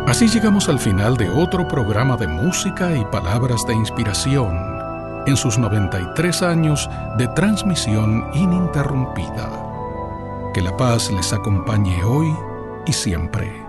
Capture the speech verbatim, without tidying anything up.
Así llegamos al final de otro programa de música y palabras de inspiración en sus noventa y tres años de transmisión ininterrumpida. Que la paz les acompañe hoy y siempre.